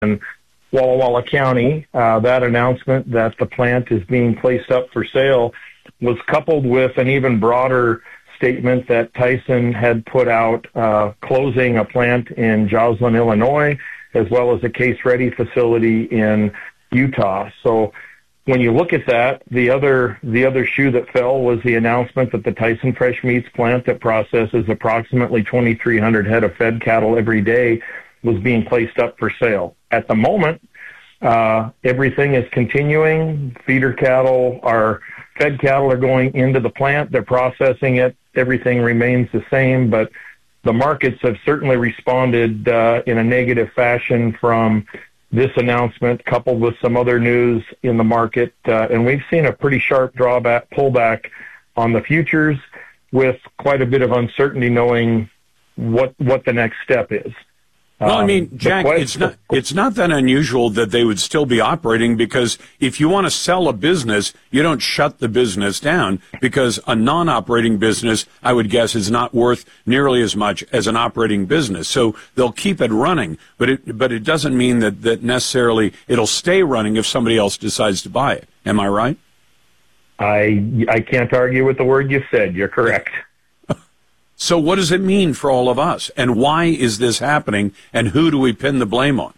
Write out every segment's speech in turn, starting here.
in Walla Walla County. That announcement that the plant is being placed up for sale was coupled with an even broader statement that Tyson had put out closing a plant in Joslin, Illinois, as well as a case-ready facility in Utah. So when you look at that, the other shoe that fell was the announcement that the Tyson Fresh Meats plant that processes approximately 2,300 head of fed cattle every day was being placed up for sale. At the moment, everything is continuing. Fed cattle are going into the plant. They're processing it. Everything remains the same, but the markets have certainly responded in a negative fashion from this announcement, coupled with some other news in the market, and we've seen a pretty sharp pullback on the futures, with quite a bit of uncertainty knowing what the next step is. Well, I mean, Jack, it's not that unusual that they would still be operating, because if you want to sell a business, you don't shut the business down, because a non-operating business, I would guess, is not worth nearly as much as an operating business. So they'll keep it running, but it doesn't mean that necessarily it'll stay running if somebody else decides to buy it. Am I right? I can't argue with the word you said. You're correct. So what does it mean for all of us? And why is this happening? And who do we pin the blame on?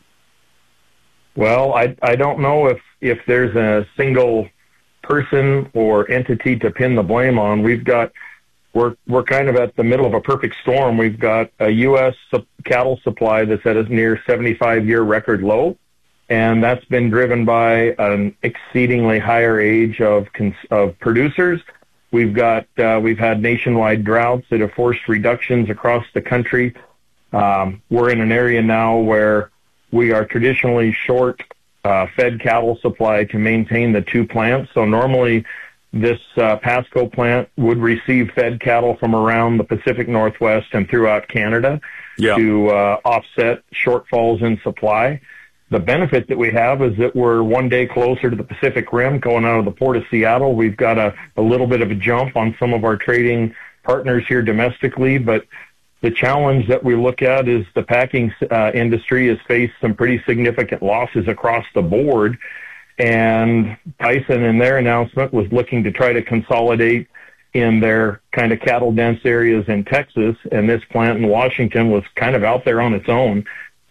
Well, I don't know if there's a single person or entity to pin the blame on. We're kind of at the middle of a perfect storm. We've got a U.S. cattle supply that's at a near 75-year record low, and that's been driven by an exceedingly higher age of producers. We've had nationwide droughts that have forced reductions across the country. We're in an area now where we are traditionally short fed cattle supply to maintain the two plants. So normally this Pasco plant would receive fed cattle from around the Pacific Northwest and throughout Canada to offset shortfalls in supply. The benefit that we have is that we're one day closer to the Pacific Rim going out of the Port of Seattle. We've got a little bit of a jump on some of our trading partners here domestically, but the challenge that we look at is the packing industry has faced some pretty significant losses across the board, and Tyson in their announcement was looking to try to consolidate in their kind of cattle-dense areas in Texas, and this plant in Washington was kind of out there on its own.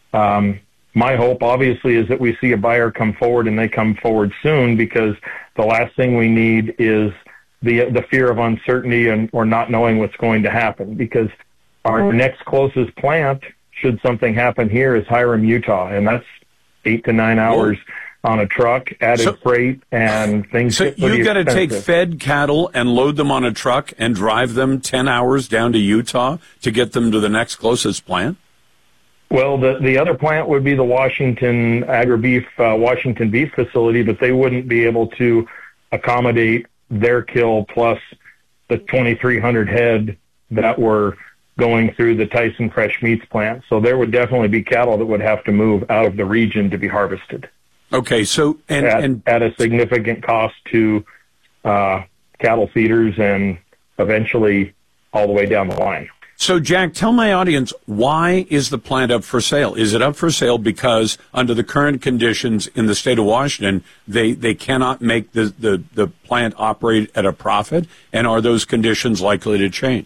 My hope, obviously, is that we see a buyer come forward, and they come forward soon, because the last thing we need is the fear of uncertainty or not knowing what's going to happen, because our next closest plant, should something happen here, is Hiram, Utah, and that's 8 to 9 hours on a truck, added freight, and things. So you've got to take fed cattle and load them on a truck and drive them 10 hours down to Utah to get them to the next closest plant? Well, the other plant would be the Washington Agri-Beef, Washington Beef facility, but they wouldn't be able to accommodate their kill plus the 2,300 head that were going through the Tyson Fresh Meats plant. So there would definitely be cattle that would have to move out of the region to be harvested. Okay, so at a significant cost to cattle feeders and eventually all the way down the line. So, Jack, tell my audience, why is the plant up for sale? Is it up for sale because under the current conditions in the state of Washington, they cannot make the plant operate at a profit? And are those conditions likely to change?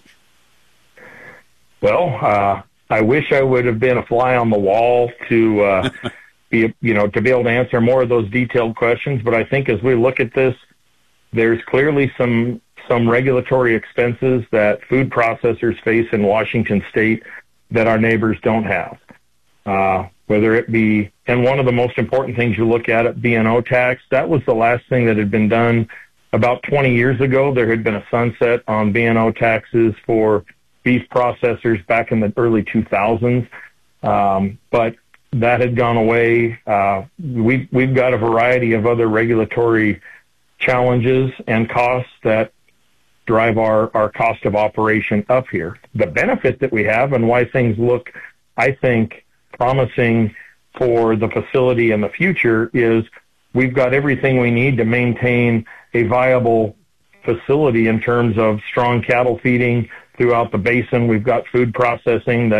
Well, I wish I would have been a fly on the wall to be able to answer more of those detailed questions. But I think as we look at this, there's clearly some regulatory expenses that food processors face in Washington state that our neighbors don't have. Whether it be, and one of the most important things you look at B&O tax, that was the last thing that had been done about 20 years ago. There had been a sunset on B&O taxes for beef processors back in the early 2000s, but that had gone away. We've got a variety of other regulatory challenges and costs that drive our cost of operation up here. The benefit that we have and why things look, I think, promising for the facility in the future is we've got everything we need to maintain a viable facility in terms of strong cattle feeding throughout the basin. We've got food processing that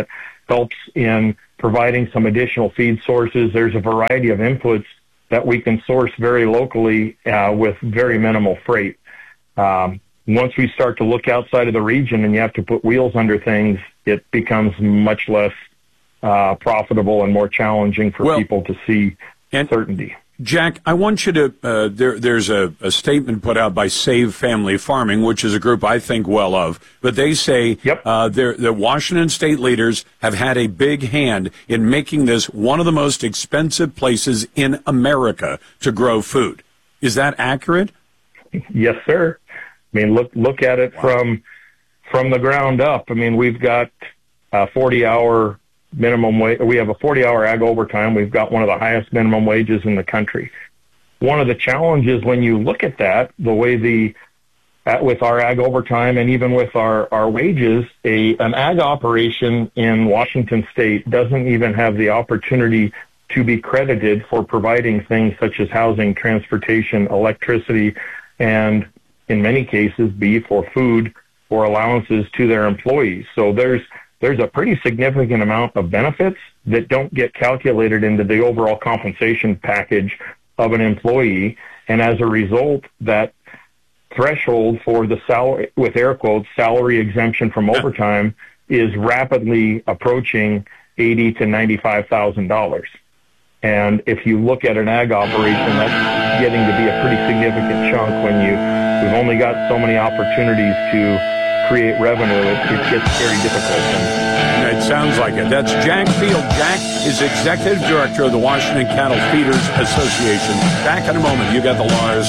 helps in providing some additional feed sources. There's a variety of inputs that we can source very locally with very minimal freight. Once we start to look outside of the region and you have to put wheels under things, it becomes much less profitable and more challenging for people to see certainty. Jack, I want you to, there's a statement put out by Save Family Farming, which is a group I think well of, but they say the Washington state leaders have had a big hand in making this one of the most expensive places in America to grow food. Is that accurate? Yes, sir. I mean, look at it from the ground up. I mean, we've got a 40-hour minimum wage. We have a 40-hour ag overtime. We've got one of the highest minimum wages in the country. One of the challenges when you look at that, the way with our ag overtime and even with our wages, an ag operation in Washington state doesn't even have the opportunity to be credited for providing things such as housing, transportation, electricity, and in many cases beef or food or allowances to their employees. So there's a pretty significant amount of benefits that don't get calculated into the overall compensation package of an employee. And as a result, that threshold for the salary, with air quotes, salary exemption from overtime is rapidly approaching $80,000 to $95,000. And if you look at an ag operation, that's getting to be a pretty significant chunk when we've only got so many opportunities to create revenue. It gets very difficult. It sounds like it. That's Jack Field. Jack is Executive Director of the Washington Cattle Feeders Association. Back in a moment. You got the Lars